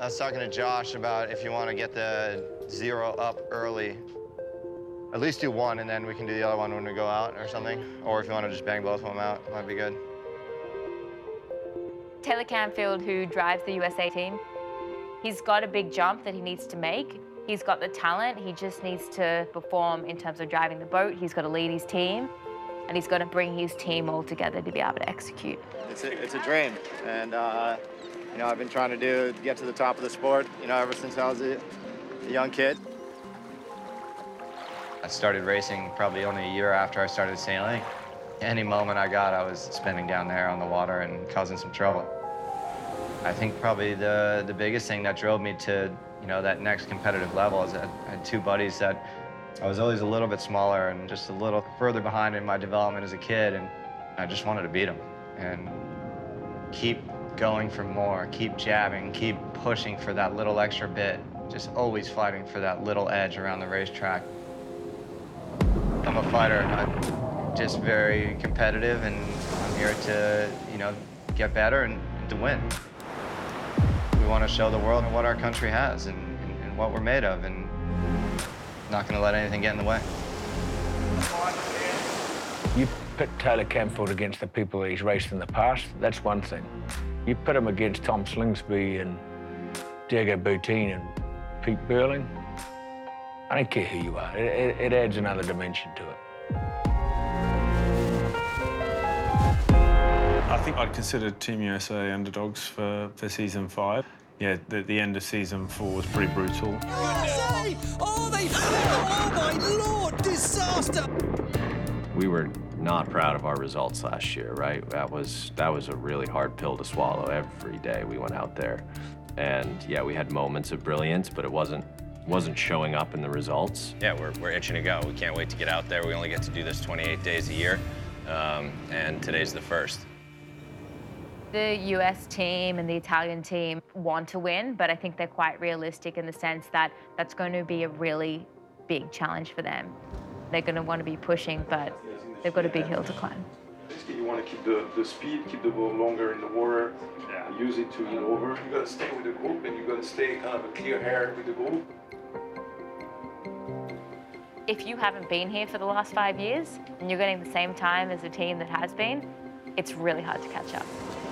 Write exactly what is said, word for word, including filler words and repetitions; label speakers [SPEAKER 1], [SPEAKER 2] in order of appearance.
[SPEAKER 1] I was talking to Josh about if you want to get the zero up early, at least do one, and then we can do the other one when we go out or something. Or if you want to just bang both of them out, might be good.
[SPEAKER 2] Taylor Canfield, who drives the U S A team, he's got a big jump that he needs to make. He's got the talent. He just needs to perform in terms of driving the boat. He's got to lead his team, and he's got to bring his team all together to be able to execute.
[SPEAKER 1] It's a, it's a dream, and uh, you know, I've been trying to do get to the top of the sport, you know, ever since I was a, a young kid. I started racing probably only a year after I started sailing. Any moment I got, I was spending down there on the water and causing some trouble. I think probably the, the biggest thing that drove me to, you know, that next competitive level is that I had two buddies that I was always a little bit smaller and just a little further behind in my development as a kid, and I just wanted to beat them and keep going for more, keep jabbing, keep pushing for that little extra bit, just always fighting for that little edge around the racetrack. I'm a fighter. I'm just very competitive, and I'm here to, you know, get better and, and to win. We want to show the world what our country has and, and, and what we're made of, and not going to let anything get in the way.
[SPEAKER 3] You put Taylor Canfield against the people that he's raced in the past, that's one thing. You put him against Tom Slingsby and Diego Boutine and Pete Burling, I don't care who you are. It, it, it adds another dimension to it.
[SPEAKER 4] I think I'd consider Team U S A underdogs for, for season five. Yeah, the, the end of season four was pretty brutal.
[SPEAKER 5] U S A! Oh, they... Oh, my Lord! Disaster!
[SPEAKER 6] We were not proud of our results last year, right? That was, that was a really hard pill to swallow every day we went out there. And, yeah, we had moments of brilliance, but it wasn't wasn't showing up in the results.
[SPEAKER 7] Yeah, we're, we're itching to go. We can't wait to get out there. We only get to do this twenty-eight days a year, um, and today's the first.
[SPEAKER 2] The U S team and the Italian team want to win, but I think they're quite realistic in the sense that that's going to be a really big challenge for them. They're going to want to be pushing, but they've got a big hill to climb.
[SPEAKER 8] Basically, you want to keep the, the speed, keep the boat longer in the water, yeah. Use it to heal over. You got to stay with the group, and you got to stay kind of a clear hair with the group.
[SPEAKER 2] If you haven't been here for the last five years and you're getting the same time as a team that has been, it's really hard to catch up.